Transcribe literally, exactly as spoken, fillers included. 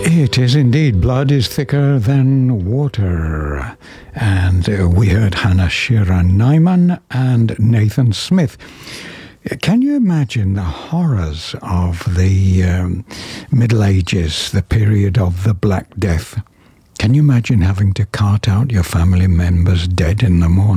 It is indeed. Blood is thicker than water. And uh, we heard Hannah Shira Nyman and Nathan Smith. Can you imagine the horrors of the um, Middle Ages, the period of the Black Death? Can you imagine having to cart out your family members dead in the morning?